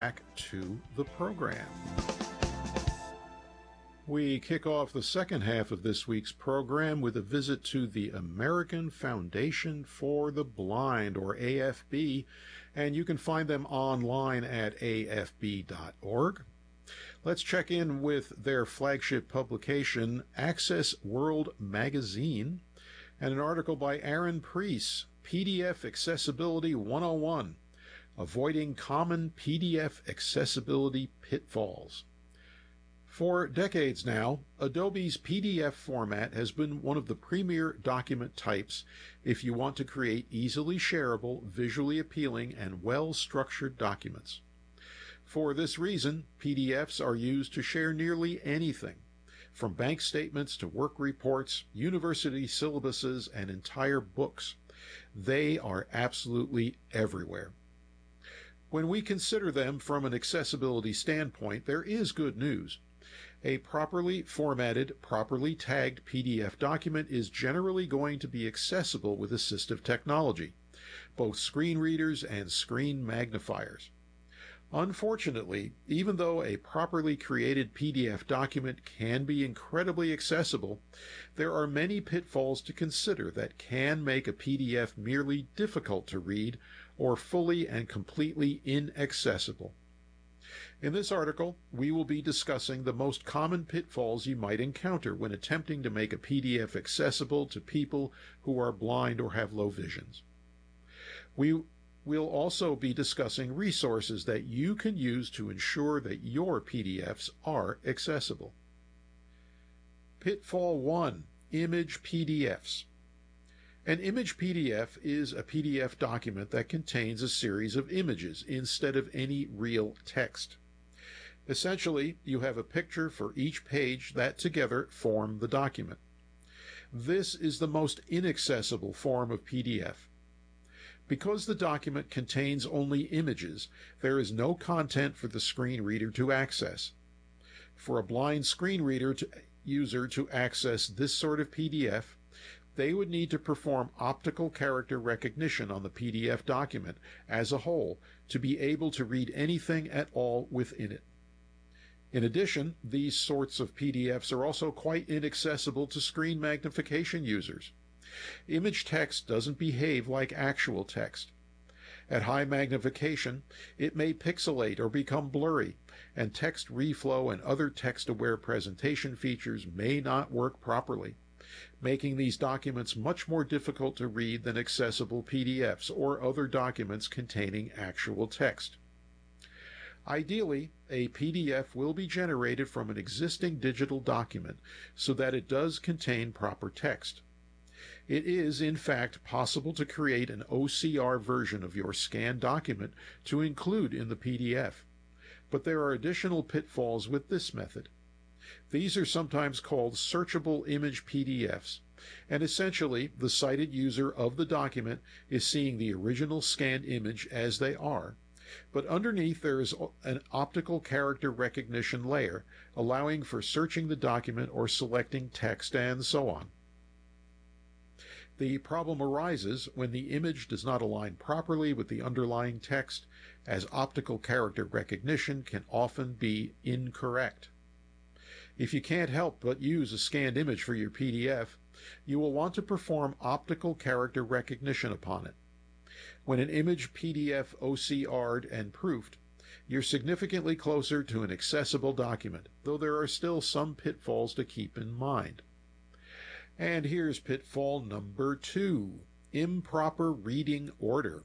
back to the program. We kick off the second half of this week's program with a visit to the American Foundation for the Blind, or AFB, and you can find them online at afb.org. Let's check in with their flagship publication, Access World Magazine, and an article by Aaron Preece, PDF Accessibility 101, Avoiding Common PDF Accessibility Pitfalls. For decades now, Adobe's PDF format has been one of the premier document types if you want to create easily shareable, visually appealing, and well-structured documents. For this reason, PDFs are used to share nearly anything, from bank statements to work reports, university syllabuses, and entire books. They are absolutely everywhere. When we consider them from an accessibility standpoint, there is good news. A properly formatted, properly tagged PDF document is generally going to be accessible with assistive technology, both screen readers and screen magnifiers. Unfortunately, even though a properly created PDF document can be incredibly accessible, there are many pitfalls to consider that can make a PDF merely difficult to read or fully and completely inaccessible. In this article, we will be discussing the most common pitfalls you might encounter when attempting to make a PDF accessible to people who are blind or have low visions. We'll also be discussing resources that you can use to ensure that your PDFs are accessible. Pitfall 1. Image PDFs. An image PDF is a PDF document that contains a series of images instead of any real text. Essentially, you have a picture for each page that together form the document. This is the most inaccessible form of PDF. Because the document contains only images, there is no content for the screen reader to access. For a blind screen reader user to access this sort of PDF, they would need to perform optical character recognition on the PDF document as a whole to be able to read anything at all within it. In addition, these sorts of PDFs are also quite inaccessible to screen magnification users. Image text doesn't behave like actual text. At high magnification, it may pixelate or become blurry, and text reflow and other text-aware presentation features may not work properly, making these documents much more difficult to read than accessible PDFs or other documents containing actual text. Ideally, a PDF will be generated from an existing digital document so that it does contain proper text. It is, in fact, possible to create an OCR version of your scanned document to include in the PDF, but there are additional pitfalls with this method. These are sometimes called searchable image PDFs, and essentially the sighted user of the document is seeing the original scanned image as they are, but underneath there is an optical character recognition layer, allowing for searching the document or selecting text and so on. The problem arises when the image does not align properly with the underlying text, as optical character recognition can often be incorrect. If you can't help but use a scanned image for your PDF, you will want to perform optical character recognition upon it. When an image PDF OCR'd and proofed, you're significantly closer to an accessible document, though there are still some pitfalls to keep in mind. And here's pitfall number 2, improper reading order.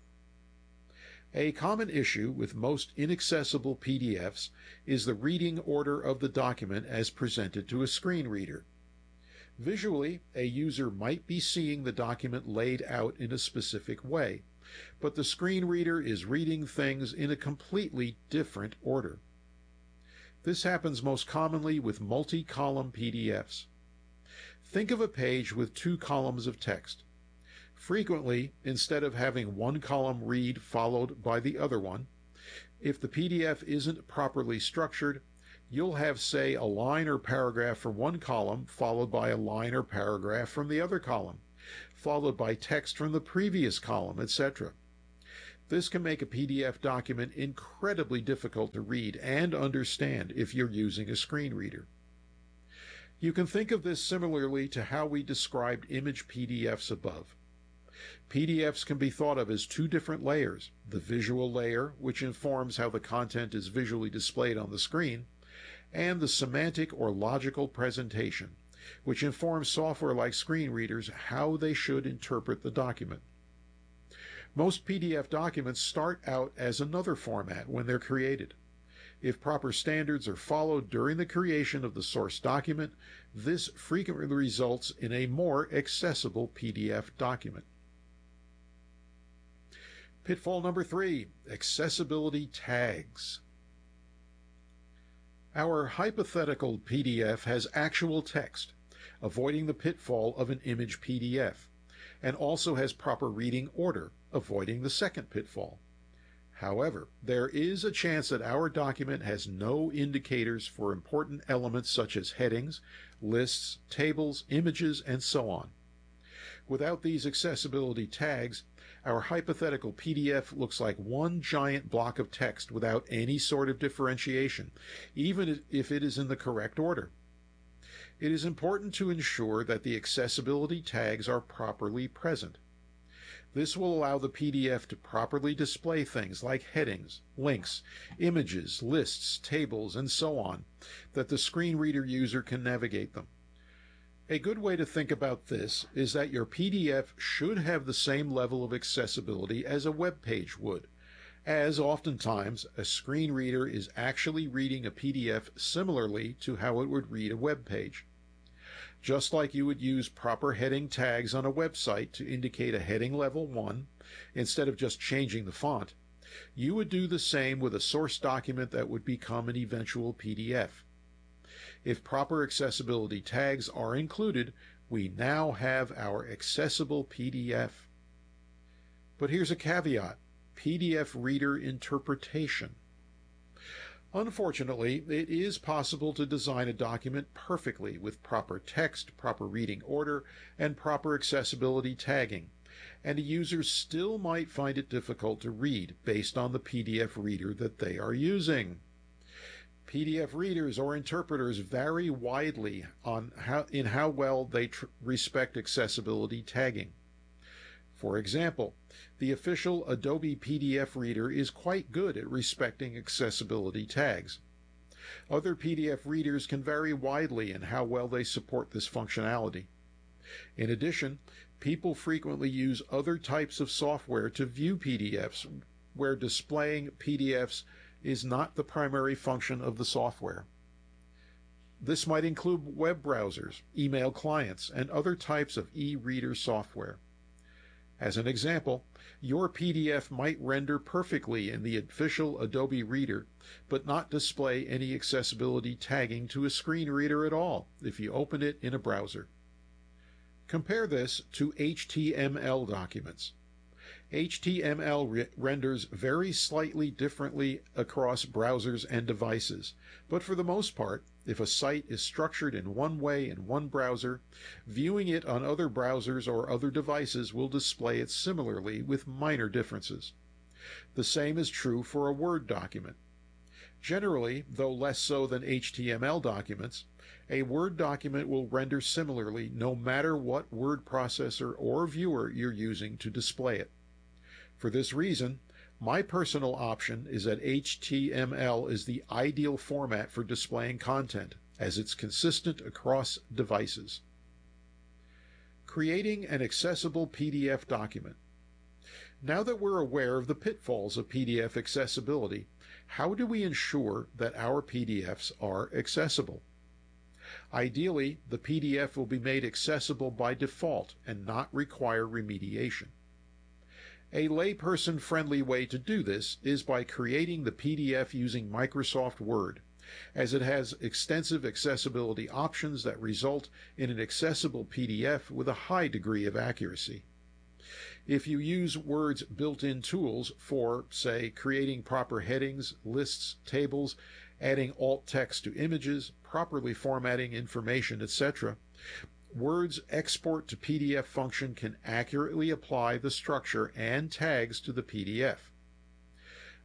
A common issue with most inaccessible PDFs is the reading order of the document as presented to a screen reader. Visually, a user might be seeing the document laid out in a specific way, but the screen reader is reading things in a completely different order. This happens most commonly with multi-column PDFs. Think of a page with 2 columns of text. Frequently, instead of having one column read followed by the other one, if the PDF isn't properly structured, you'll have, say, a line or paragraph from one column followed by a line or paragraph from the other column, followed by text from the previous column, etc. This can make a PDF document incredibly difficult to read and understand if you're using a screen reader. You can think of this similarly to how we described image PDFs above. PDFs can be thought of as two different layers: the visual layer, which informs how the content is visually displayed on the screen, and the semantic or logical presentation, which informs software like screen readers how they should interpret the document. Most PDF documents start out as another format when they're created. If proper standards are followed during the creation of the source document, this frequently results in a more accessible PDF document. Pitfall number 3, accessibility tags. Our hypothetical PDF has actual text, avoiding the pitfall of an image PDF, and also has proper reading order, avoiding the second pitfall. However, there is a chance that our document has no indicators for important elements such as headings, lists, tables, images, and so on. Without these accessibility tags, our hypothetical PDF looks like one giant block of text without any sort of differentiation, even if it is in the correct order. It is important to ensure that the accessibility tags are properly present. This will allow the PDF to properly display things like headings, links, images, lists, tables, and so on, that the screen reader user can navigate them. A good way to think about this is that your PDF should have the same level of accessibility as a web page would, as oftentimes a screen reader is actually reading a PDF similarly to how it would read a web page. Just like you would use proper heading tags on a website to indicate a heading level 1 instead of just changing the font, you would do the same with a source document that would become an eventual PDF. If proper accessibility tags are included, we now have our accessible PDF. But here's a caveat: PDF reader interpretation. Unfortunately, it is possible to design a document perfectly with proper text, proper reading order, and proper accessibility tagging, and a user still might find it difficult to read based on the PDF reader that they are using. PDF readers or interpreters vary widely in how well they respect accessibility tagging. For example, the official Adobe PDF Reader is quite good at respecting accessibility tags. Other PDF readers can vary widely in how well they support this functionality. In addition, people frequently use other types of software to view PDFs, where displaying PDFs is not the primary function of the software. This might include web browsers, email clients, and other types of e-reader software. As an example, your PDF might render perfectly in the official Adobe Reader, but not display any accessibility tagging to a screen reader at all if you open it in a browser. Compare this to HTML documents. HTML renders very slightly differently across browsers and devices, but for the most part, if a site is structured in one way in one browser, viewing it on other browsers or other devices will display it similarly with minor differences. The same is true for a Word document. Generally, though less so than HTML documents, a Word document will render similarly no matter what word processor or viewer you're using to display it. For this reason, my personal option is that HTML is the ideal format for displaying content, as it's consistent across devices. Creating an accessible PDF document. Now that we're aware of the pitfalls of PDF accessibility, how do we ensure that our PDFs are accessible? Ideally, the PDF will be made accessible by default and not require remediation. A layperson-friendly way to do this is by creating the PDF using Microsoft Word, as it has extensive accessibility options that result in an accessible PDF with a high degree of accuracy. If you use Word's built-in tools for, say, creating proper headings, lists, tables, adding alt text to images, properly formatting information, etc., Word's export to PDF function can accurately apply the structure and tags to the PDF.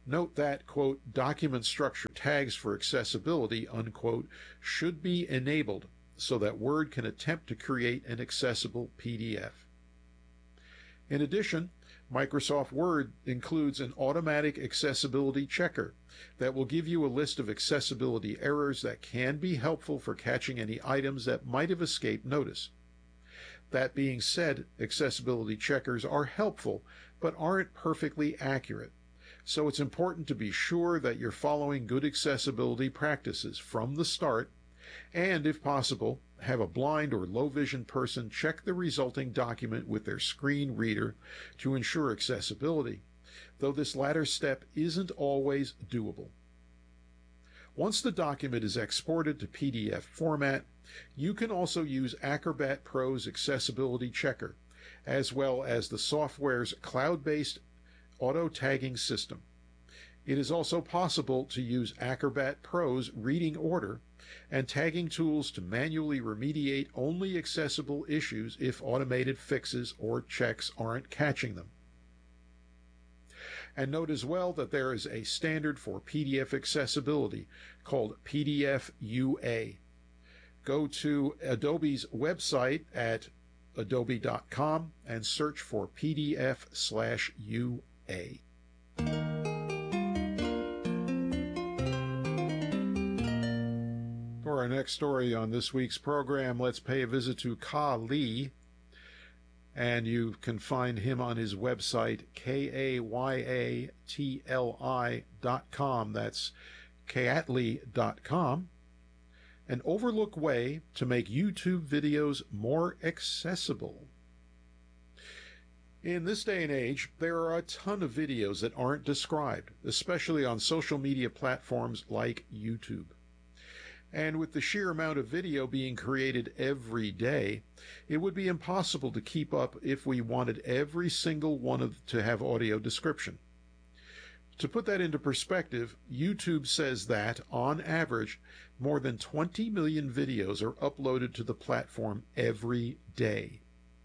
Note that, quote, document structure tags for accessibility, unquote, should be enabled so that Word can attempt to create an accessible PDF. In addition, Microsoft Word includes an automatic accessibility checker that will give you a list of accessibility errors that can be helpful for catching any items that might have escaped notice. That being said, accessibility checkers are helpful but aren't perfectly accurate, so it's important to be sure that you're following good accessibility practices from the start, and if possible, have a blind or low vision person check the resulting document with their screen reader to ensure accessibility, though this latter step isn't always doable. Once the document is exported to PDF format, you can also use Acrobat Pro's accessibility checker, as well as the software's cloud-based auto-tagging system. It is also possible to use Acrobat Pro's reading order and tagging tools to manually remediate only accessible issues if automated fixes or checks aren't catching them. And note as well that there is a standard for PDF accessibility called PDF UA. Go to Adobe's website at adobe.com and search for PDF/UA. For our next story on this week's program, let's pay a visit to Ka Li, and you can find him on his website, KAYATLI.com. That's kayatli.com. An overlooked way to make YouTube videos more accessible. In this day and age, there are a ton of videos that aren't described, especially on social media platforms like YouTube. And with the sheer amount of video being created every day, it would be impossible to keep up if we wanted every single one to have audio description. To put that into perspective, YouTube says that, on average, more than 20 million videos are uploaded to the platform every day.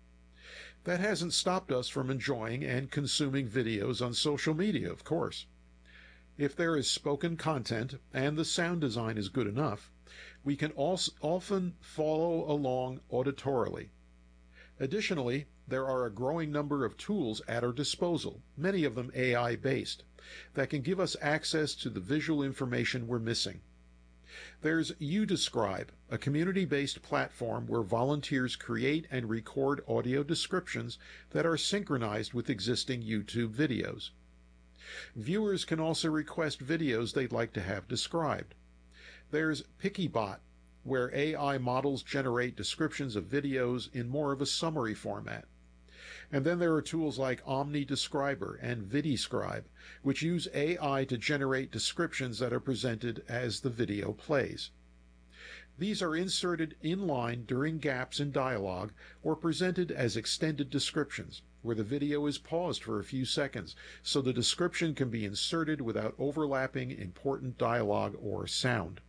That hasn't stopped us from enjoying and consuming videos on social media, of course. If there is spoken content and the sound design is good enough, we can also often follow along auditorily. Additionally, there are a growing number of tools at our disposal, many of them AI-based, that can give us access to the visual information we're missing. There's UDescribe, a community-based platform where volunteers create and record audio descriptions that are synchronized with existing YouTube videos. Viewers can also request videos they'd like to have described. There's Pickiebot, where AI models generate descriptions of videos in more of a summary format. And then there are tools like OmniDescriber and VidiScribe, which use AI to generate descriptions that are presented as the video plays. These are inserted in line during gaps in dialogue or presented as extended descriptions, where the video is paused for a few seconds so the description can be inserted without overlapping important dialogue or sound.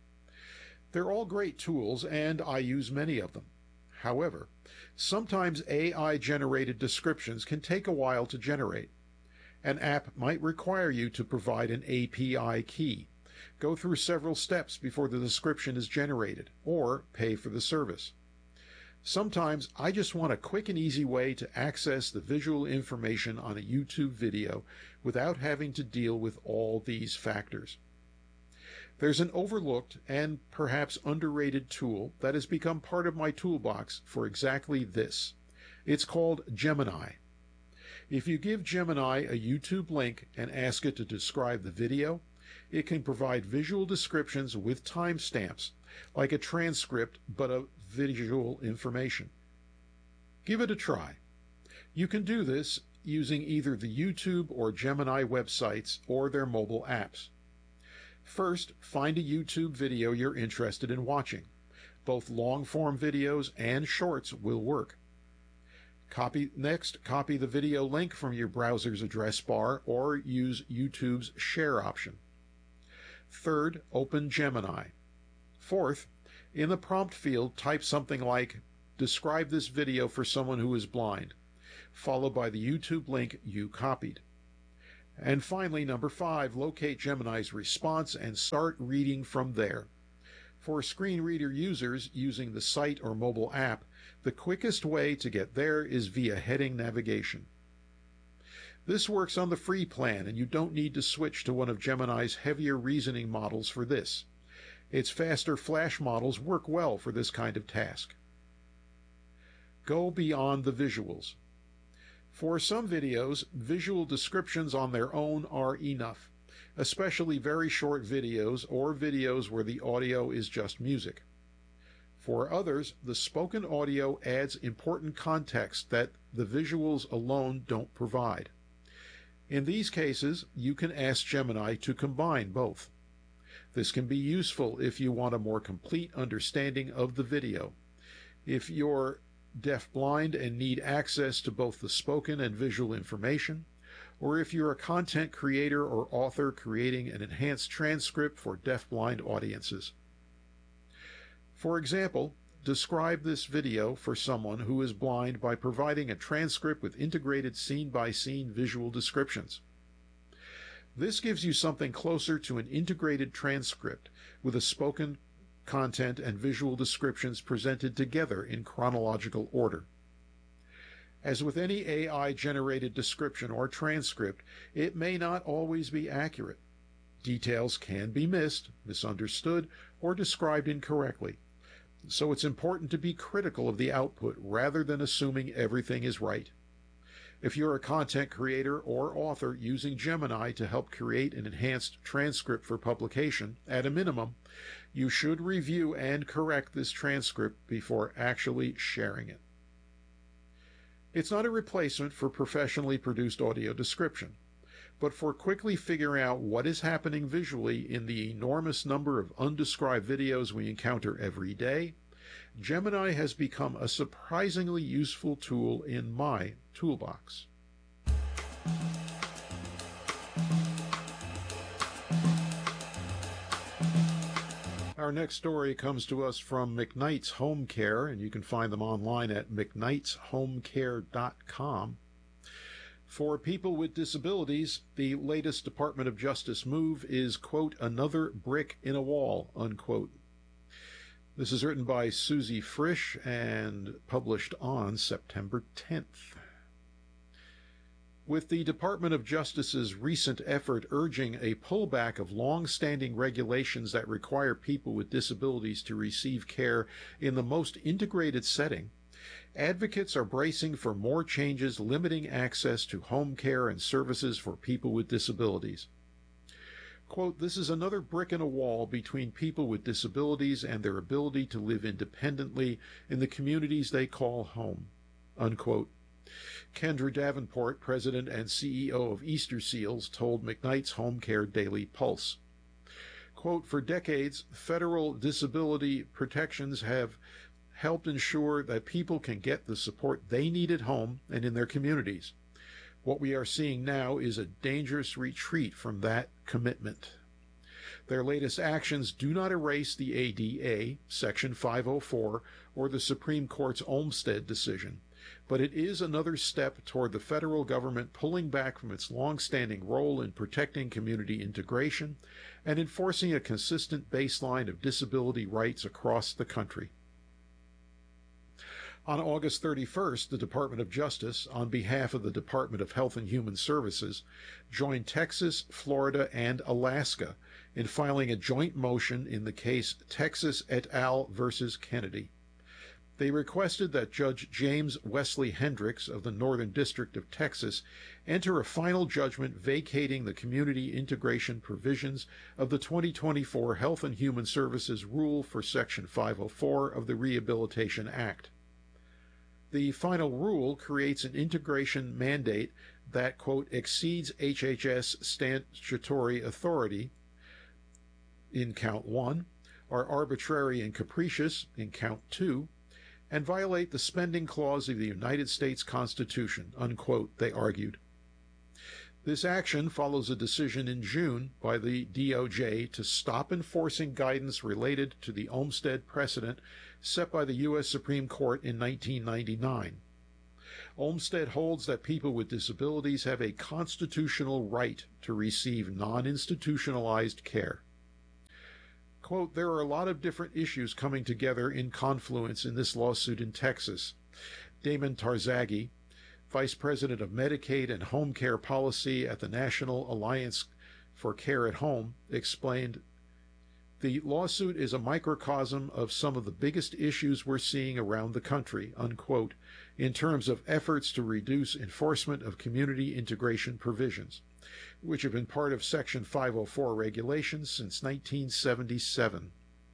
They're all great tools, and I use many of them. However, sometimes AI-generated descriptions can take a while to generate. An app might require you to provide an API key, go through several steps before the description is generated, or pay for the service. Sometimes I just want a quick and easy way to access the visual information on a YouTube video without having to deal with all these factors. There's an overlooked and perhaps underrated tool that has become part of my toolbox for exactly this. It's called Gemini. If you give Gemini a YouTube link and ask it to describe the video, it can provide visual descriptions with timestamps, like a transcript but of visual information. Give it a try. You can do this using either the YouTube or Gemini websites or their mobile apps. First, find a YouTube video you're interested in watching. Both long-form videos and shorts will work. Next, copy the video link from your browser's address bar or use YouTube's share option. Third, open Gemini. Fourth, in the prompt field, type something like, "Describe this video for someone who is blind," followed by the YouTube link you copied. And finally, number 5, locate Gemini's response and start reading from there. For screen reader users using the site or mobile app, the quickest way to get there is via heading navigation. This works on the free plan, and you don't need to switch to one of Gemini's heavier reasoning models for this. Its faster flash models work well for this kind of task. Go beyond the visuals. For some videos, visual descriptions on their own are enough, especially very short videos or videos where the audio is just music. For others, the spoken audio adds important context that the visuals alone don't provide. In these cases, you can ask Gemini to combine both. This can be useful if you want a more complete understanding of the video. If you're deaf-blind and need access to both the spoken and visual information, or if you're a content creator or author creating an enhanced transcript for deaf-blind audiences. For example, describe this video for someone who is blind by providing a transcript with integrated scene-by-scene visual descriptions. This gives you something closer to an integrated transcript with a spoken content and visual descriptions presented together in chronological order. As with any AI-generated description or transcript, it may not always be accurate. Details can be missed, misunderstood, or described incorrectly. So it's important to be critical of the output rather than assuming everything is right. If you're a content creator or author using Gemini to help create an enhanced transcript for publication, at a minimum, you should review and correct this transcript before actually sharing it. It's not a replacement for professionally produced audio description, but for quickly figuring out what is happening visually in the enormous number of undescribed videos we encounter every day, Gemini has become a surprisingly useful tool in my toolbox. Our next story comes to us from McKnight's Home Care, and you can find them online at mcknightshomecare.com. For people with disabilities, the latest Department of Justice move is, quote, another brick in a wall, unquote. This is written by Susie Frisch and published on September 10th. With the Department of Justice's recent effort urging a pullback of long-standing regulations that require people with disabilities to receive care in the most integrated setting, advocates are bracing for more changes limiting access to home care and services for people with disabilities. Quote, this is another brick in a wall between people with disabilities and their ability to live independently in the communities they call home, unquote. Kendra Davenport, president and CEO of Easter Seals, told McKnight's Home Care Daily Pulse. Quote, for decades, federal disability protections have helped ensure that people can get the support they need at home and in their communities. What we are seeing now is a dangerous retreat from that commitment. Their latest actions do not erase the ADA, Section 504, or the Supreme Court's Olmstead decision, but it is another step toward the federal government pulling back from its long-standing role in protecting community integration and enforcing a consistent baseline of disability rights across the country. On August 31st, the Department of Justice, on behalf of the Department of Health and Human Services, joined Texas, Florida, and Alaska in filing a joint motion in the case Texas et al. Versus Kennedy. They requested that Judge James Wesley Hendricks of the Northern District of Texas enter a final judgment vacating the community integration provisions of the 2024 Health and Human Services Rule for Section 504 of the Rehabilitation Act. The final rule creates an integration mandate that, quote, exceeds HHS statutory authority in count 1, are arbitrary and capricious in count 2, and violate the spending clause of the United States Constitution, unquote, they argued. This action follows a decision in June by the DOJ to stop enforcing guidance related to the Olmstead precedent set by the U.S. Supreme Court in 1999. Olmsted holds that people with disabilities have a constitutional right to receive non-institutionalized care. Quote, there are a lot of different issues coming together in confluence in this lawsuit in Texas. Damon Tarzaghi, Vice President of Medicaid and Home Care Policy at the National Alliance for Care at Home, explained, the lawsuit is a microcosm of some of the biggest issues we're seeing around the country, unquote, in terms of efforts to reduce enforcement of community integration provisions, which have been part of Section 504 regulations since 1977.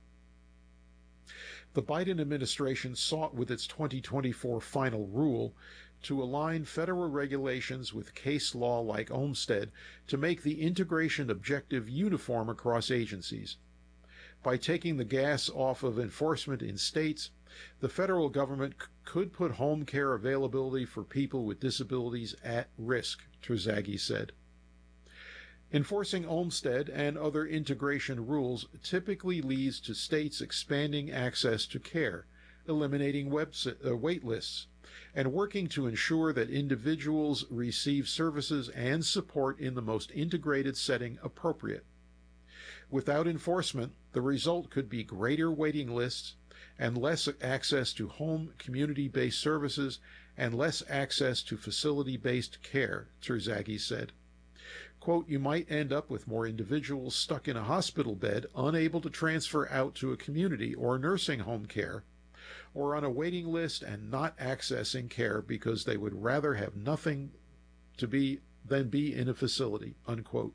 The Biden administration sought with its 2024 final rule to align federal regulations with case law like Olmsted to make the integration objective uniform across agencies. By taking the gas off of enforcement in states, the federal government could put home care availability for people with disabilities at risk, Tarzaghi said. Enforcing Olmsted and other integration rules typically leads to states expanding access to care, eliminating wait lists, and working to ensure that individuals receive services and support in the most integrated setting appropriate. Without enforcement, the result could be greater waiting lists and less access to home community-based services and less access to facility-based care, Tarzaghi said. Quote, you might end up with more individuals stuck in a hospital bed, unable to transfer out to a community or nursing home care, or on a waiting list and not accessing care because they would rather have nothing than be in a facility, unquote.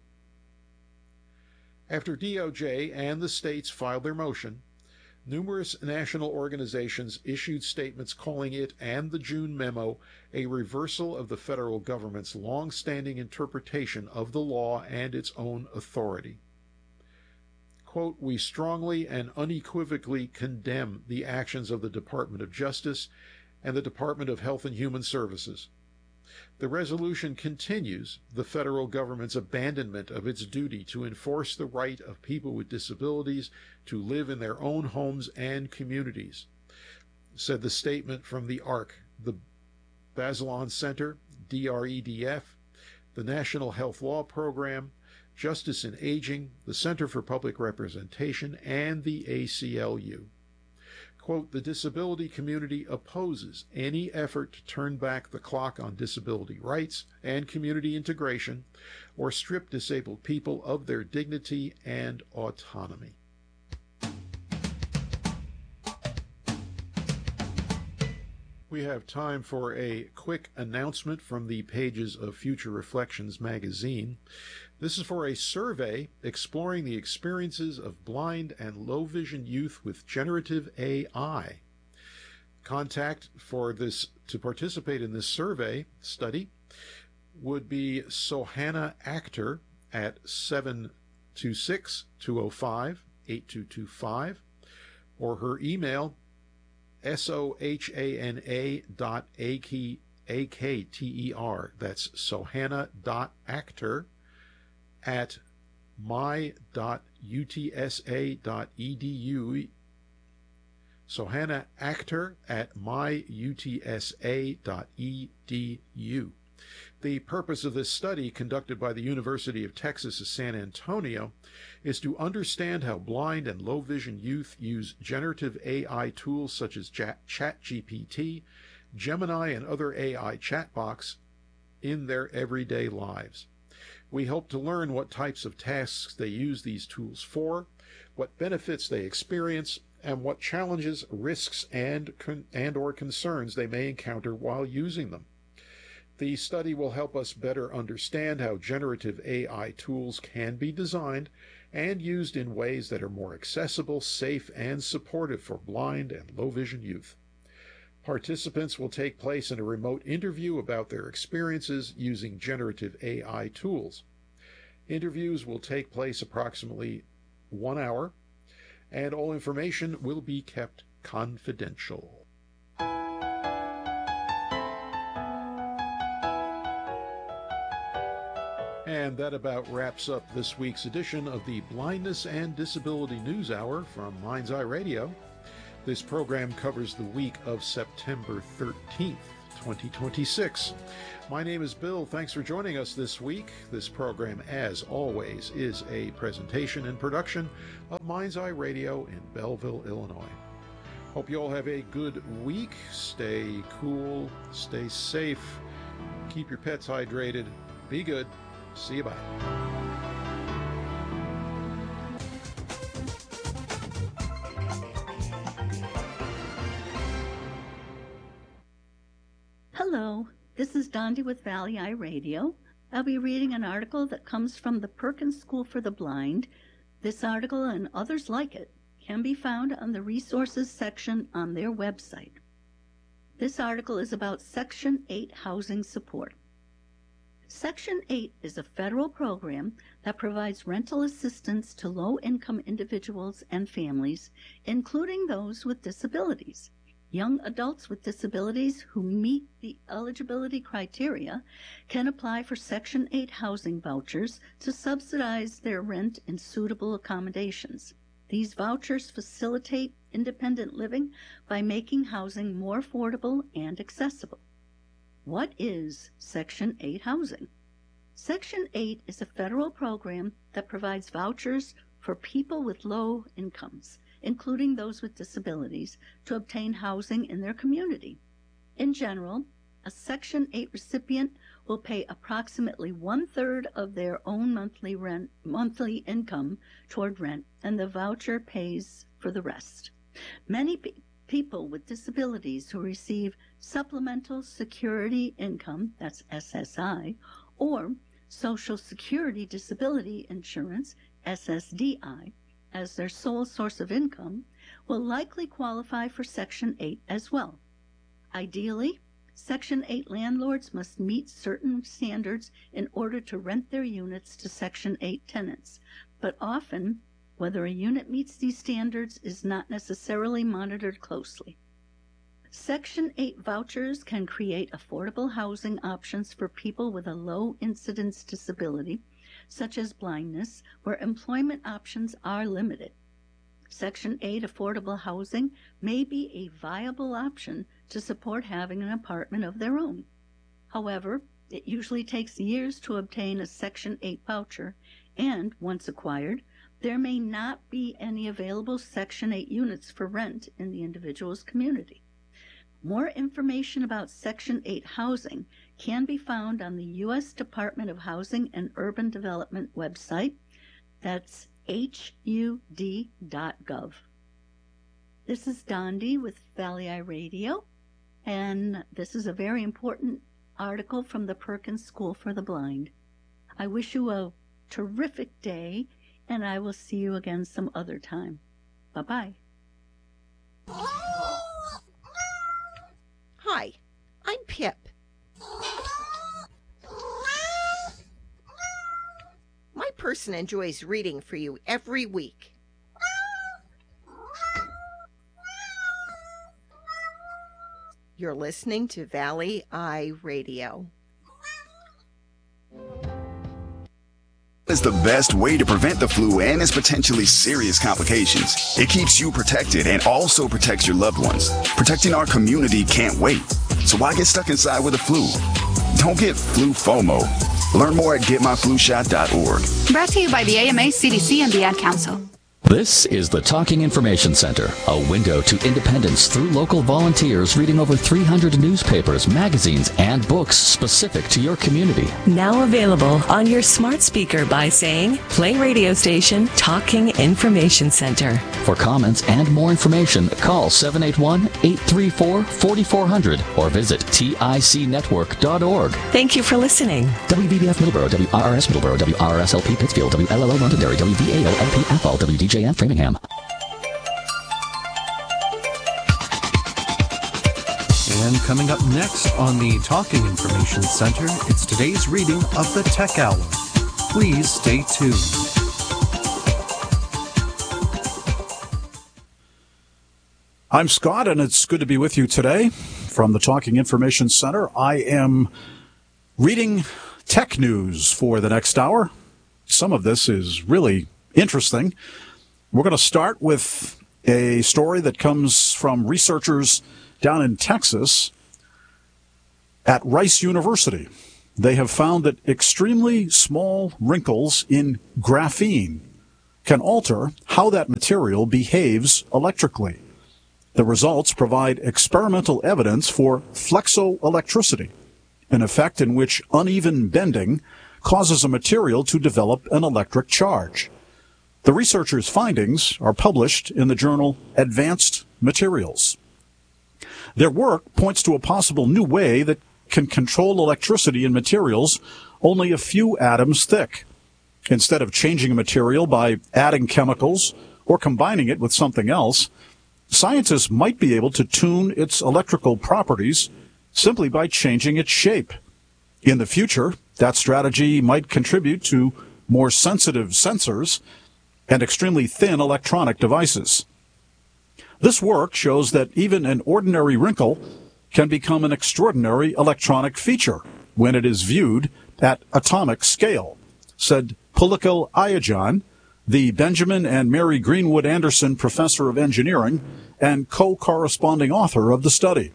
After DOJ and the states filed their motion, numerous national organizations issued statements calling it and the June memo a reversal of the federal government's long-standing interpretation of the law and its own authority. Quote, we strongly and unequivocally condemn the actions of the Department of Justice and the Department of Health and Human Services. The resolution continues the federal government's abandonment of its duty to enforce the right of people with disabilities to live in their own homes and communities, said the statement from the ARC, the Bazelon Center, DREDF, the National Health Law Program, Justice in Aging, the Center for Public Representation, and the ACLU. Quote, the disability community opposes any effort to turn back the clock on disability rights and community integration or strip disabled people of their dignity and autonomy. We have time for a quick announcement from the pages of Future Reflections magazine. This is for a survey exploring the experiences of blind and low-vision youth with generative AI. Contact for this to participate in this survey study would be Sohana Akhter at 726-205-8225 or her email sohana.akter, that's sohana.acter at my.utsa.edu, Sohana Akhter at myutsa.edu. The purpose of this study, conducted by the University of Texas at San Antonio, is to understand how blind and low-vision youth use generative AI tools such as ChatGPT, Gemini, and other AI chatbots in their everyday lives. We hope to learn what types of tasks they use these tools for, what benefits they experience, and what challenges, risks, and or concerns they may encounter while using them. The study will help us better understand how generative AI tools can be designed and used in ways that are more accessible, safe, and supportive for blind and low-vision youth. Participants will take place in a remote interview about their experiences using generative AI tools. Interviews will take place approximately 1 hour, and all information will be kept confidential. And that about wraps up this week's edition of the Blindness and Disability News Hour from Mind's Eye Radio. This program covers the week of September 13th, 2026. My name is Bill. Thanks for joining us this week. This program, as always, is a presentation and production of Mind's Eye Radio in Belleville, Illinois. Hope you all have a good week. Stay cool, stay safe, keep your pets hydrated, be good. See you, bye. Hello, this is Dondi with Valley Eye Radio. I'll be reading an article that comes from the Perkins School for the Blind. This article and others like it can be found on the resources section on their website. This article is about Section 8 housing support. Section 8 is a federal program that provides rental assistance to low-income individuals and families, including those with disabilities. Young adults with disabilities who meet the eligibility criteria can apply for Section 8 housing vouchers to subsidize their rent in suitable accommodations. These vouchers facilitate independent living by making housing more affordable and accessible. What is Section 8 housing? Section 8 is a federal program that provides vouchers for people with low incomes, including those with disabilities, to obtain housing in their community. In general, a Section 8 recipient will pay approximately 1/3 of their own monthly income toward rent, and the voucher pays for the rest. Many people with disabilities who receive Supplemental Security Income, that's SSI, or Social Security Disability Insurance, SSDI, as their sole source of income, will likely qualify for Section 8 as well. Ideally, Section 8 landlords must meet certain standards in order to rent their units to Section 8 tenants, but often, whether a unit meets these standards is not necessarily monitored closely. Section 8 vouchers can create affordable housing options for people with a low-incidence disability, such as blindness, where employment options are limited. Section 8 affordable housing may be a viable option to support having an apartment of their own. However, it usually takes years to obtain a Section 8 voucher, and once acquired, there may not be any available Section 8 units for rent in the individual's community. More information about Section 8 housing can be found on the U.S. Department of Housing and Urban Development website. That's HUD.gov. This is Dondi with Valley Eye Radio, and this is a very important article from the Perkins School for the Blind. I wish you a terrific day, and I will see you again some other time. Bye-bye. Hi, I'm Pip. My person enjoys reading for you every week. You're listening to Valley Eye Radio. Is the best way to prevent the flu and its potentially serious complications. It keeps you protected and also protects your loved ones. Protecting our community can't wait. So why get stuck inside with the flu? Don't get flu FOMO. Learn more at getmyflushot.org. Brought to you by the AMA, CDC, and the Ad Council. This is the Talking Information Center, a window to independence through local volunteers reading over 300 newspapers, magazines, and books specific to your community. Now available on your smart speaker by saying, play radio station Talking Information Center. For comments and more information, call 781-834-4400 or visit ticnetwork.org. Thank you for listening. WVBF Middleborough, WRRS Middleborough, WRSLP Pittsfield, WLLO Londonderry, WVAO LP Athol, WDJN Framingham. And coming up next on the Talking Information Center, it's today's reading of the Tech Hour. Please stay tuned. I'm Scott, and it's good to be with you today from the Talking Information Center. I am reading tech news for the next hour. Some of this is really interesting. We're going to start with a story that comes from researchers down in Texas At Rice University, they have found that extremely small wrinkles in graphene can alter how that material behaves electrically. The results provide experimental evidence for flexoelectricity, an effect in which uneven bending causes a material to develop an electric charge. The researchers' findings are published in the journal Advanced Materials. Their work points to a possible new way that can control electricity in materials only a few atoms thick. Instead of changing a material by adding chemicals or combining it with something else, scientists might be able to tune its electrical properties simply by changing its shape. In the future, that strategy might contribute to more sensitive sensors and extremely thin electronic devices. This work shows that even an ordinary wrinkle can become an extraordinary electronic feature when it is viewed at atomic scale, said Pulakil Ayajan, the Benjamin and Mary Greenwood Anderson Professor of Engineering and co-corresponding author of the study.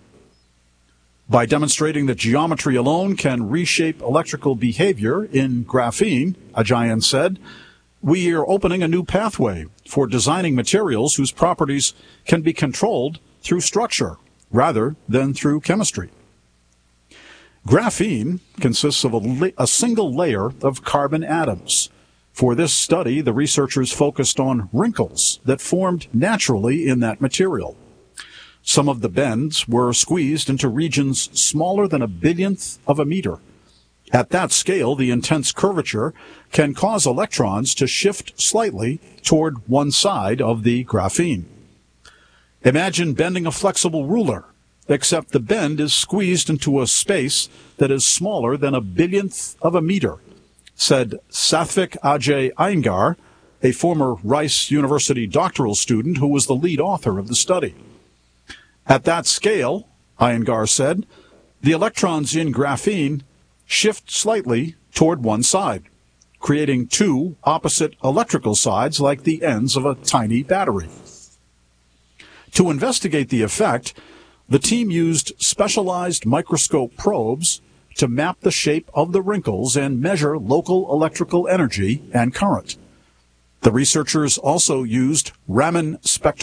By demonstrating that geometry alone can reshape electrical behavior in graphene, Ajayan said, we are opening a new pathway for designing materials whose properties can be controlled through structure rather than through chemistry. Graphene consists of a single layer of carbon atoms. For this study, the researchers focused on wrinkles that formed naturally in that material. Some of the bends were squeezed into regions smaller than a billionth of a meter. At that scale, the intense curvature can cause electrons to shift slightly toward one side of the graphene. Imagine bending a flexible ruler, except the bend is squeezed into a space that is smaller than a billionth of a meter, said Satvik Ajay Iyengar, a former Rice University doctoral student who was the lead author of the study. At that scale, Iyengar said, the electrons in graphene shift slightly toward one side, creating two opposite electrical sides like the ends of a tiny battery. To investigate the effect, the team used specialized microscope probes to map the shape of the wrinkles and measure local electrical energy and current. The researchers also used Raman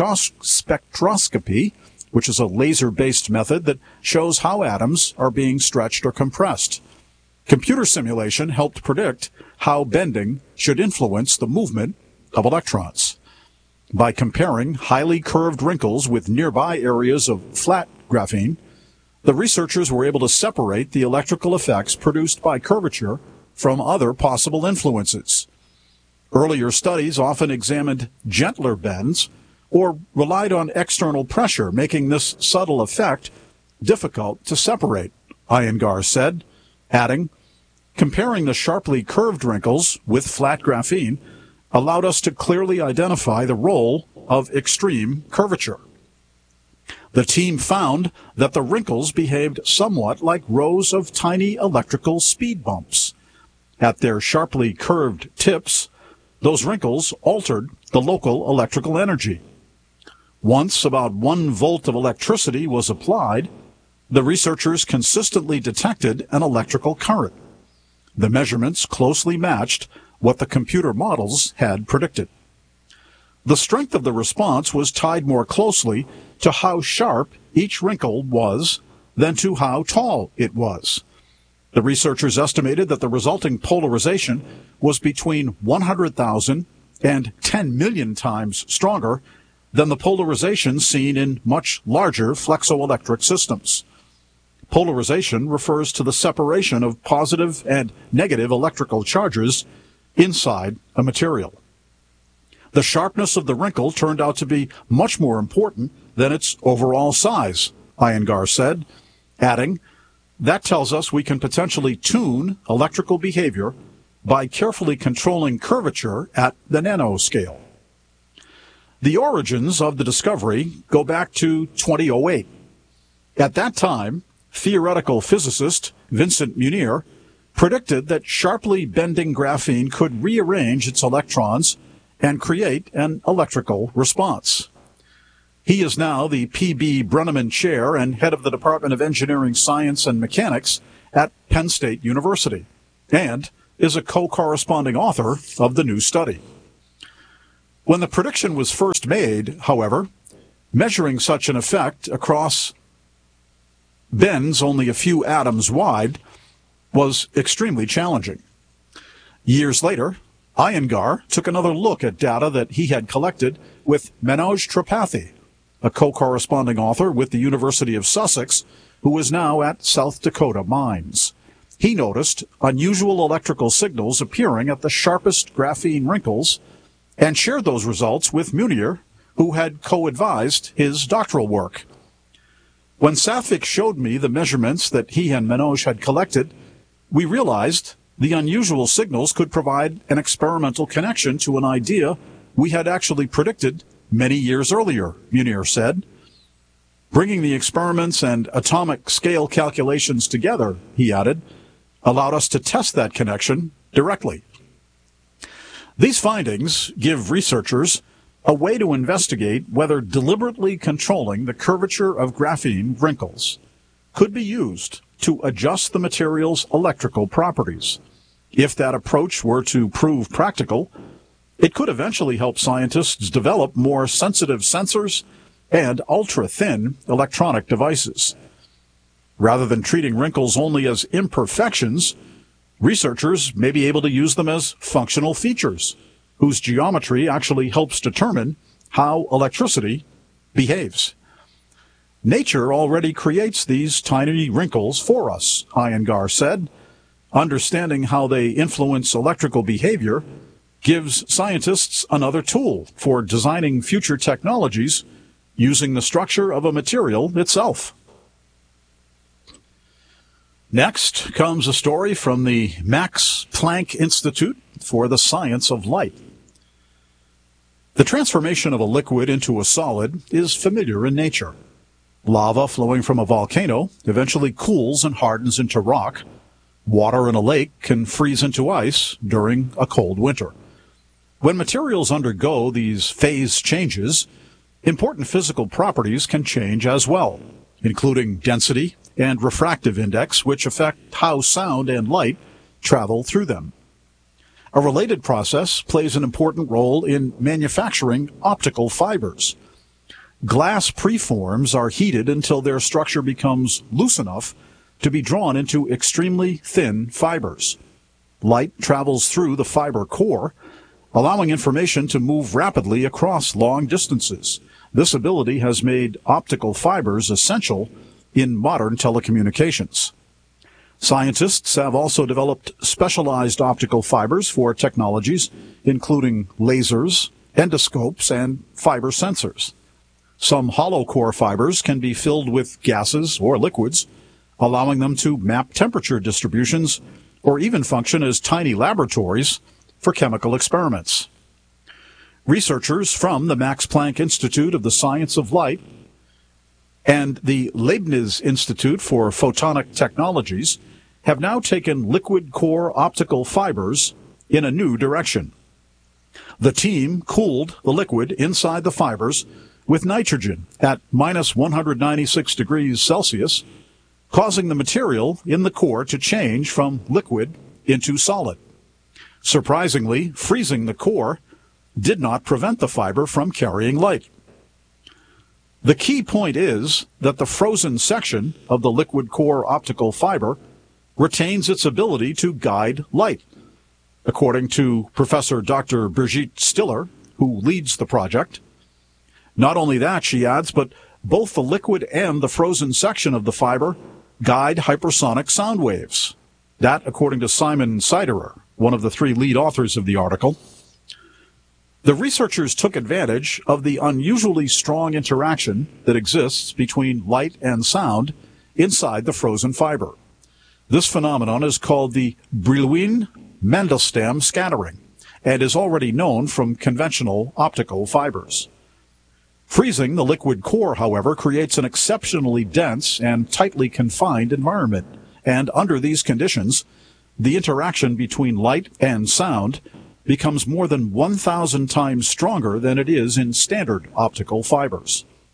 spectroscopy, which is a laser-based method that shows how atoms are being stretched or compressed. Computer simulation helped predict how bending should influence the movement of electrons. By comparing highly curved wrinkles with nearby areas of flat graphene, the researchers were able to separate the electrical effects produced by curvature from other possible influences. Earlier studies often examined gentler bends or relied on external pressure, making this subtle effect difficult to separate, Iyengar said, adding, comparing the sharply curved wrinkles with flat graphene allowed us to clearly identify the role of extreme curvature. The team found that the wrinkles behaved somewhat like rows of tiny electrical speed bumps. At their sharply curved tips, those wrinkles altered the local electrical energy. Once about 1 volt of electricity was applied, the researchers consistently detected an electrical current. The measurements closely matched what the computer models had predicted. The strength of the response was tied more closely to how sharp each wrinkle was than to how tall it was. The researchers estimated that the resulting polarization was between 100,000 and 10 million times stronger than the polarization seen in much larger flexoelectric systems. Polarization refers to the separation of positive and negative electrical charges inside a material. The sharpness of the wrinkle turned out to be much more important than its overall size, Iyengar said, adding, that tells us we can potentially tune electrical behavior by carefully controlling curvature at the nanoscale. The origins of the discovery go back to 2008. At that time, theoretical physicist Vincent Munier predicted that sharply bending graphene could rearrange its electrons and create an electrical response. He is now the P.B. Brenneman Chair and head of the Department of Engineering, Science, and Mechanics at Penn State University, and is a co-corresponding author of the new study. When the prediction was first made, however, measuring such an effect across bends only a few atoms wide was extremely challenging. Years later, Iyengar took another look at data that he had collected with Manoj Tripathi, a co-corresponding author with the University of Sussex, who is now at South Dakota Mines. He noticed unusual electrical signals appearing at the sharpest graphene wrinkles and shared those results with Munir, who had co-advised his doctoral work. When Satvik showed me the measurements that he and Manoj had collected, we realized the unusual signals could provide an experimental connection to an idea we had actually predicted many years earlier, Munir said. Bringing the experiments and atomic scale calculations together, he added, allowed us to test that connection directly. These findings give researchers a way to investigate whether deliberately controlling the curvature of graphene wrinkles could be used to adjust the material's electrical properties. If that approach were to prove practical, it could eventually help scientists develop more sensitive sensors and ultra-thin electronic devices. Rather than treating wrinkles only as imperfections, researchers may be able to use them as functional features, whose geometry actually helps determine how electricity behaves. Nature already creates these tiny wrinkles for us, Iyengar said. Understanding how they influence electrical behavior gives scientists another tool for designing future technologies using the structure of a material itself. Next comes a story from the Max Planck Institute for the Science of Light. The transformation of a liquid into a solid is familiar in nature. Lava flowing from a volcano eventually cools and hardens into rock. Water in a lake can freeze into ice during a cold winter. When materials undergo these phase changes, important physical properties can change as well, including density and refractive index, which affect how sound and light travel through them. A related process plays an important role in manufacturing optical fibers. Glass preforms are heated until their structure becomes loose enough to be drawn into extremely thin fibers. Light travels through the fiber core, allowing information to move rapidly across long distances. This ability has made optical fibers essential in modern telecommunications. Scientists have also developed specialized optical fibers for technologies including lasers, endoscopes, and fiber sensors. Some hollow core fibers can be filled with gases or liquids, allowing them to map temperature distributions or even function as tiny laboratories for chemical experiments. Researchers from the Max Planck Institute of the Science of Light and the Leibniz Institute for Photonic Technologies have now taken liquid core optical fibers in a new direction. The team cooled the liquid inside the fibers with nitrogen at minus 196 degrees Celsius, causing the material in the core to change from liquid into solid. Surprisingly, freezing the core did not prevent the fiber from carrying light. The key point is that the frozen section of the liquid core optical fiber retains its ability to guide light. According to Professor Dr. Brigitte Stiller, who leads the project. Not only that, she adds, but both the liquid and the frozen section of the fiber guide hypersonic sound waves. That, according to Simon Siderer, one of the three lead authors of the article. The researchers took advantage of the unusually strong interaction that exists between light and sound inside the frozen fiber. This phenomenon is called the Brillouin-Mandelstam scattering and is already known from conventional optical fibers. Freezing the liquid core, however, creates an exceptionally dense and tightly confined environment, and under these conditions, the interaction between light and sound becomes more than 1,000 times stronger than it is in standard optical fibers.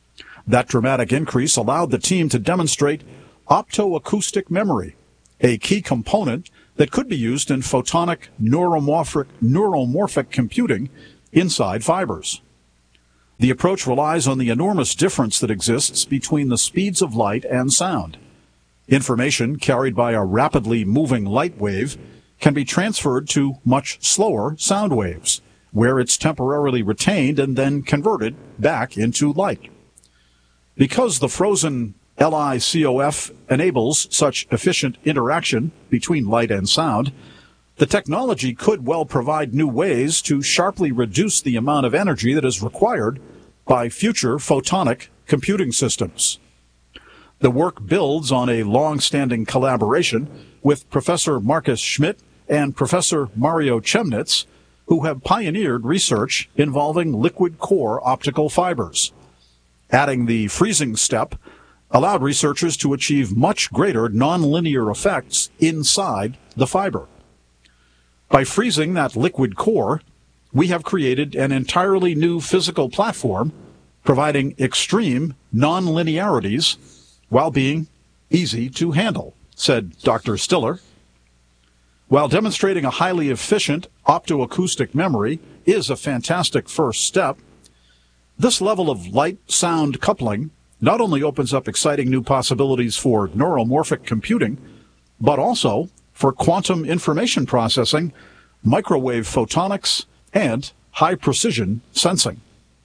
That dramatic increase allowed the team to demonstrate optoacoustic memory, a key component that could be used in photonic neuromorphic computing inside fibers. The approach relies on the enormous difference that exists between the speeds of light and sound. Information carried by a rapidly moving light wave can be transferred to much slower sound waves, where it's temporarily retained and then converted back into light. Because the frozen LICOF enables such efficient interaction between light and sound, the technology could well provide new ways to sharply reduce the amount of energy that is required by future photonic computing systems. The work builds on a long-standing collaboration with Professor Marcus Schmidt and Professor Mario Chemnitz, who have pioneered research involving liquid core optical fibers. Adding the freezing step allowed researchers to achieve much greater nonlinear effects inside the fiber. By freezing that liquid core, we have created an entirely new physical platform, providing extreme nonlinearities while being easy to handle, said Dr. Stiller. While demonstrating a highly efficient optoacoustic memory is a fantastic first step, this level of light-sound coupling not only opens up exciting new possibilities for neuromorphic computing, but also for quantum information processing, microwave photonics, and high-precision sensing.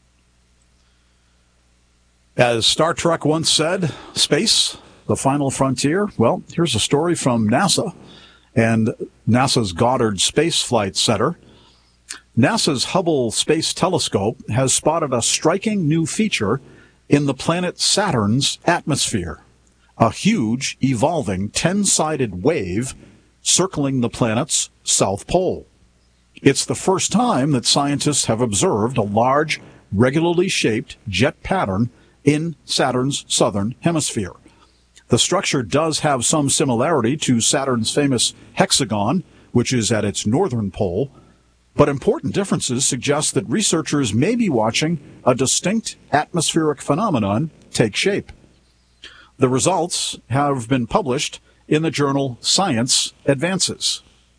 As Star Trek once said, space, the final frontier. Well, here's a story from NASA and NASA's Goddard Space Flight Center. NASA's Hubble Space Telescope has spotted a striking new feature in the planet Saturn's atmosphere, a huge, evolving 10-sided wave circling the planet's south pole. It's the first time that scientists have observed a large, regularly shaped jet pattern in Saturn's southern hemisphere. The structure does have some similarity to Saturn's famous hexagon, which is at its northern pole, but important differences suggest that researchers may be watching a distinct atmospheric phenomenon take shape. The results have been published in the journal Science Advances.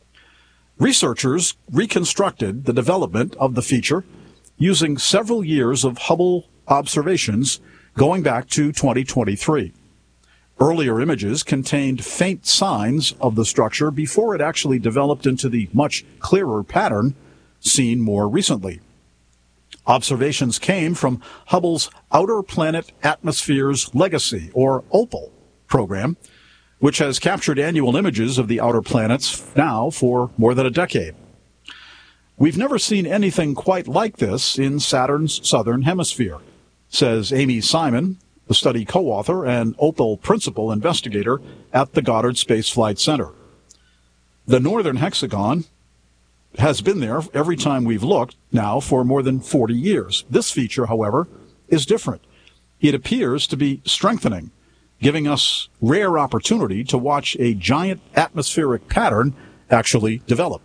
Researchers reconstructed the development of the feature using several years of Hubble observations going back to 2023. Earlier images contained faint signs of the structure before it actually developed into the much clearer pattern seen more recently. Observations came from Hubble's Outer Planet Atmospheres Legacy, or OPAL, program, which has captured annual images of the outer planets now for more than a decade. We've never seen anything quite like this in Saturn's southern hemisphere, says Amy Simon, the study co-author and OPAL principal investigator at the Goddard Space Flight Center. The northern hexagon has been there every time we've looked now for more than 40 years. This feature, however, is different. It appears to be strengthening, giving us rare opportunity to watch a giant atmospheric pattern actually develop.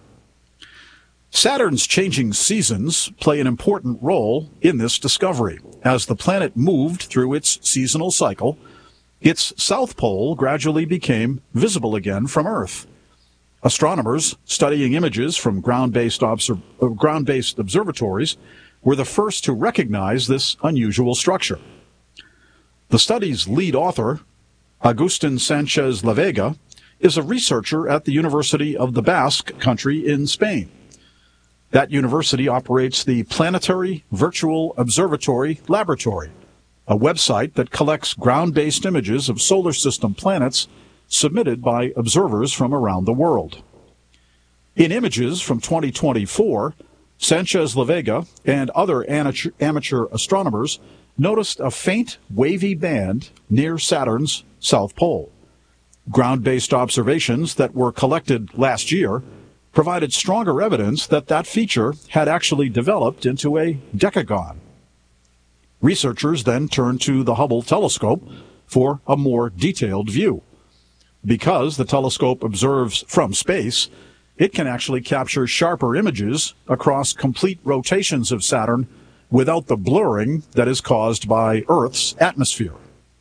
Saturn's changing seasons play an important role in this discovery. As the planet moved through its seasonal cycle, its south pole gradually became visible again from Earth. Astronomers studying images from ground-based observatories were the first to recognize this unusual structure. The study's lead author, Agustin Sanchez La Vega, is a researcher at the University of the Basque Country in Spain. That university operates the Planetary Virtual Observatory Laboratory, a website that collects ground-based images of solar system planets submitted by observers from around the world. In images from 2024, Sanchez La Vega and other amateur astronomers noticed a faint wavy band near Saturn's south pole. Ground-based observations that were collected last year provided stronger evidence that that feature had actually developed into a decagon. Researchers then turned to the Hubble telescope for a more detailed view. Because the telescope observes from space, it can actually capture sharper images across complete rotations of Saturn without the blurring that is caused by Earth's atmosphere.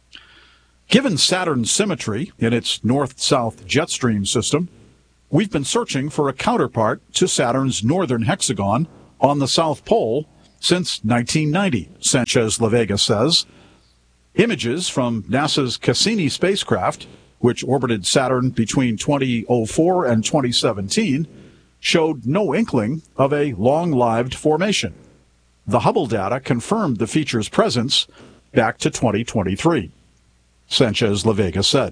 Given Saturn's symmetry in its north-south jet stream system, we've been searching for a counterpart to Saturn's northern hexagon on the South Pole since 1990, Sanchez-La Vega says. Images from NASA's Cassini spacecraft, which orbited Saturn between 2004 and 2017, showed no inkling of a long-lived formation. The Hubble data confirmed the feature's presence back to 2023, Sanchez-La Vega said.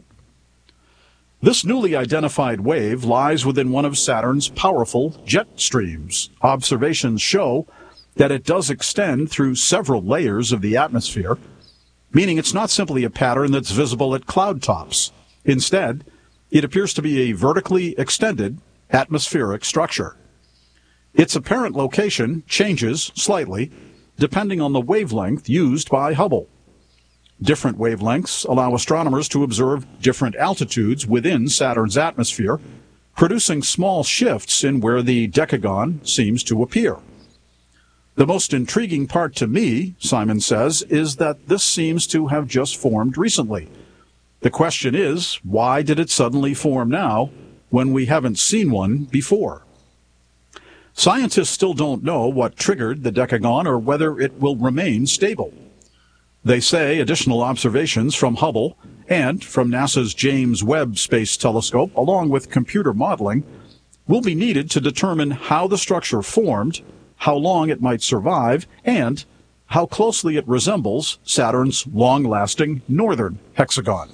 This newly identified wave lies within one of Saturn's powerful jet streams. Observations show that it does extend through several layers of the atmosphere, meaning it's not simply a pattern that's visible at cloud tops. Instead, it appears to be a vertically extended atmospheric structure. Its apparent location changes slightly depending on the wavelength used by Hubble. Different wavelengths allow astronomers to observe different altitudes within Saturn's atmosphere, producing small shifts in where the decagon seems to appear. The most intriguing part to me, Simon says, is that this seems to have just formed recently. The question is, why did it suddenly form now when we haven't seen one before? Scientists still don't know what triggered the decagon or whether it will remain stable. They say additional observations from Hubble and from NASA's James Webb Space Telescope, along with computer modeling, will be needed to determine how the structure formed, how long it might survive, and how closely it resembles Saturn's long-lasting northern hexagon.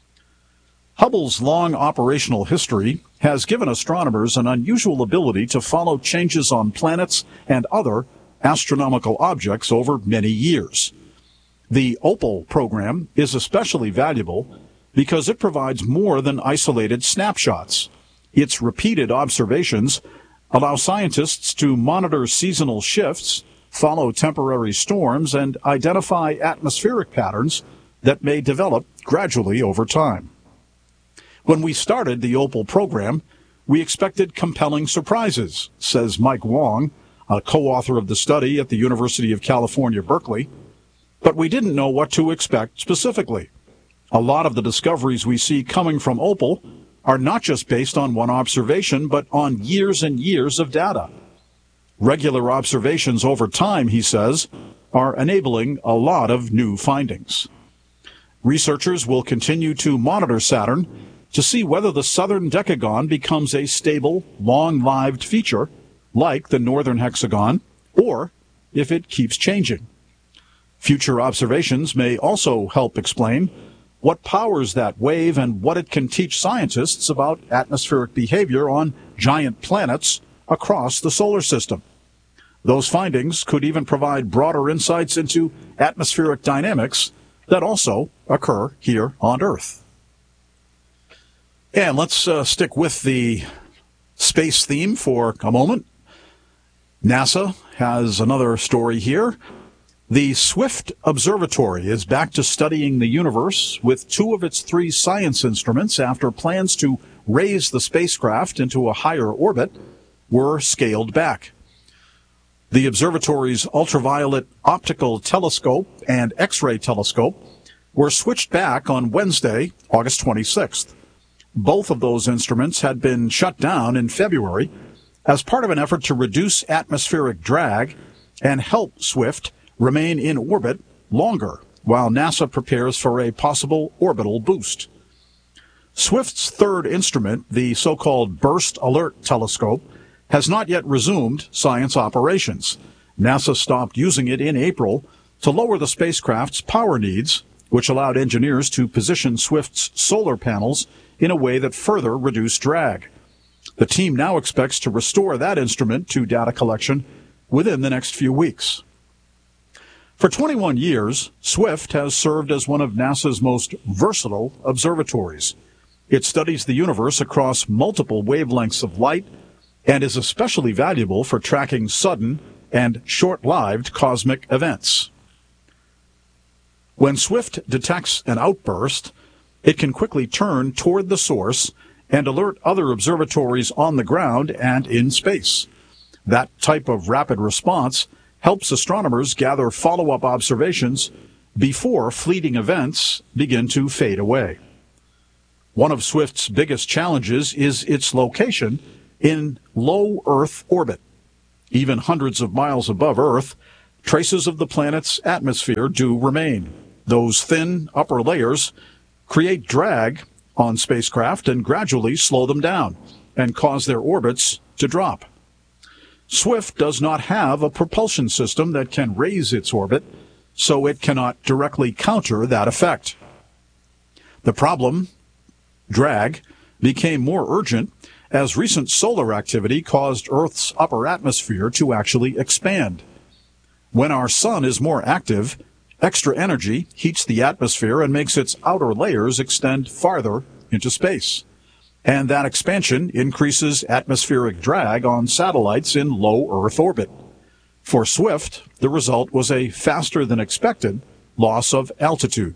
Hubble's long operational history has given astronomers an unusual ability to follow changes on planets and other astronomical objects over many years. The OPAL program is especially valuable because it provides more than isolated snapshots. Its repeated observations allow scientists to monitor seasonal shifts, follow temporary storms, and identify atmospheric patterns that may develop gradually over time. When we started the OPAL program, we expected compelling surprises, says Mike Wong, a co-author of the study at the University of California, Berkeley. But we didn't know what to expect specifically. A lot of the discoveries we see coming from OPAL are not just based on one observation, but on years and years of data. Regular observations over time, he says, are enabling a lot of new findings. Researchers will continue to monitor Saturn to see whether the southern decagon becomes a stable, long-lived feature, like the northern hexagon, or if it keeps changing. Future observations may also help explain what powers that wave and what it can teach scientists about atmospheric behavior on giant planets across the solar system. Those findings could even provide broader insights into atmospheric dynamics that also occur here on Earth. And let's stick with the space theme for a moment. NASA has another story here. The Swift Observatory is back to studying the universe with two of its three science instruments after plans to raise the spacecraft into a higher orbit were scaled back. The observatory's ultraviolet optical telescope and X-ray telescope were switched back on Wednesday, August 26th. Both of those instruments had been shut down in February as part of an effort to reduce atmospheric drag and help Swift remain in orbit longer while NASA prepares for a possible orbital boost. Swift's third instrument, the so-called Burst Alert Telescope, has not yet resumed science operations. NASA stopped using it in April to lower the spacecraft's power needs, which allowed engineers to position Swift's solar panels in a way that further reduced drag. The team now expects to restore that instrument to data collection within the next few weeks. For 21 years, Swift has served as one of NASA's most versatile observatories. It studies the universe across multiple wavelengths of light and is especially valuable for tracking sudden and short-lived cosmic events. When Swift detects an outburst, it can quickly turn toward the source and alert other observatories on the ground and in space. That type of rapid response helps astronomers gather follow-up observations before fleeting events begin to fade away. One of Swift's biggest challenges is its location in low Earth orbit. Even hundreds of miles above Earth, traces of the planet's atmosphere do remain. Those thin upper layers create drag on spacecraft and gradually slow them down and cause their orbits to drop. Swift does not have a propulsion system that can raise its orbit, so it cannot directly counter that effect. The problem, drag, became more urgent as recent solar activity caused Earth's upper atmosphere to actually expand. When our sun is more active, extra energy heats the atmosphere and makes its outer layers extend farther into space. And that expansion increases atmospheric drag on satellites in low Earth orbit. For Swift, the result was a faster than expected loss of altitude.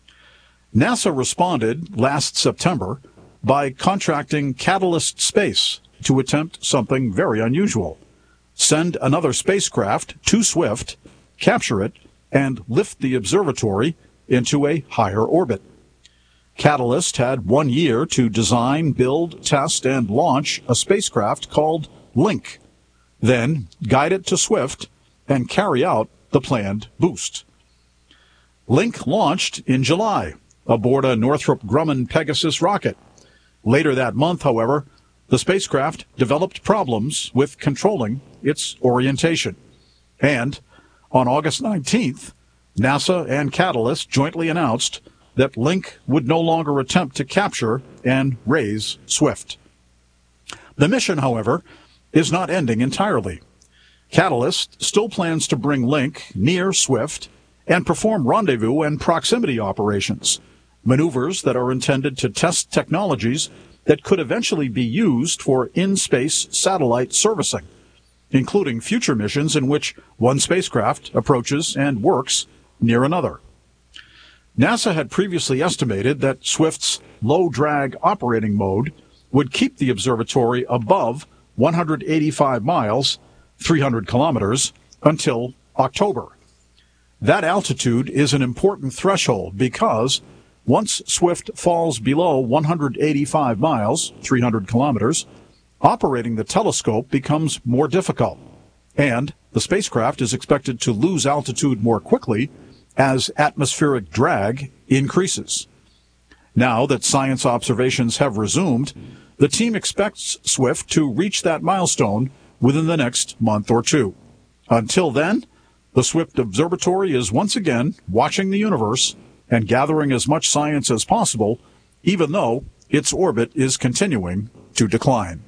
NASA responded last September by contracting Catalyst Space to attempt something very unusual. Send another spacecraft to Swift, capture it, and lift the observatory into a higher orbit. Catalyst had 1 year to design, build, test, and launch a spacecraft called Link, then guide it to Swift and carry out the planned boost. Link launched in July aboard a Northrop Grumman Pegasus rocket. Later that month, however, the spacecraft developed problems with controlling its orientation. And on August 19th, NASA and Catalyst jointly announced that Link would no longer attempt to capture and raise Swift. The mission, however, is not ending entirely. Catalyst still plans to bring Link near Swift and perform rendezvous and proximity operations, maneuvers that are intended to test technologies that could eventually be used for in-space satellite servicing, including future missions in which one spacecraft approaches and works near another. NASA had previously estimated that Swift's low-drag operating mode would keep the observatory above 185 miles, 300 kilometers, until October. That altitude is an important threshold because once Swift falls below 185 miles, 300 kilometers, operating the telescope becomes more difficult, and the spacecraft is expected to lose altitude more quickly as atmospheric drag increases. Now that science observations have resumed, the team expects Swift to reach that milestone within the next month or two. Until then, the Swift Observatory is once again watching the universe and gathering as much science as possible, even though its orbit is continuing to decline.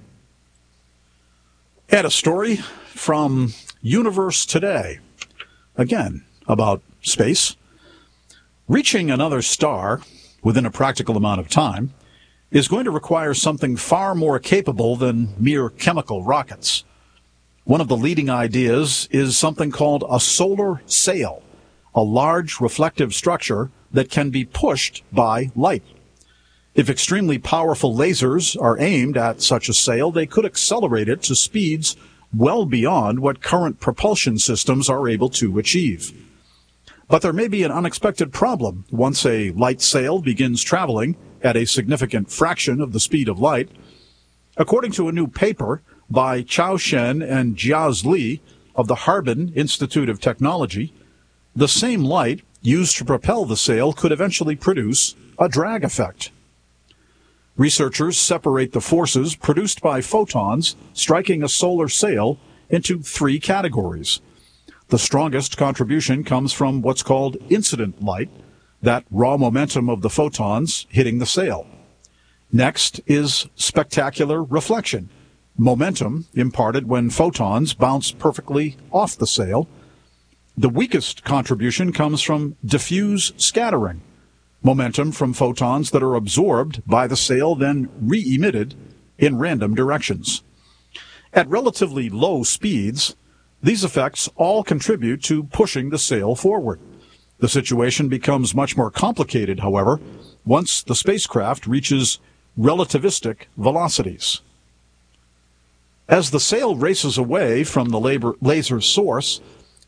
And a story from Universe Today, again about space. Reaching another star within a practical amount of time is going to require something far more capable than mere chemical rockets. One of the leading ideas is something called a solar sail, a large reflective structure that can be pushed by light. If extremely powerful lasers are aimed at such a sail, they could accelerate it to speeds well beyond what current propulsion systems are able to achieve. But there may be an unexpected problem once a light sail begins traveling at a significant fraction of the speed of light. According to a new paper by Chao Shen and Jiaz Li of the Harbin Institute of Technology, the same light used to propel the sail could eventually produce a drag effect. Researchers separate the forces produced by photons striking a solar sail into three categories. The strongest contribution comes from what's called incident light, that raw momentum of the photons hitting the sail. Next is spectacular reflection, momentum imparted when photons bounce perfectly off the sail. The weakest contribution comes from diffuse scattering, momentum from photons that are absorbed by the sail, then re-emitted in random directions. At relatively low speeds, these effects all contribute to pushing the sail forward. The situation becomes much more complicated, however, once the spacecraft reaches relativistic velocities. As the sail races away from the laser source,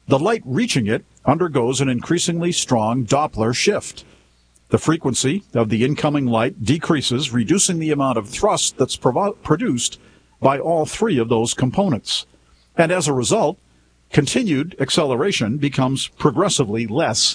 the light reaching it undergoes an increasingly strong Doppler shift. The frequency of the incoming light decreases, reducing the amount of thrust that's produced by all three of those components. And as a result, continued acceleration becomes progressively less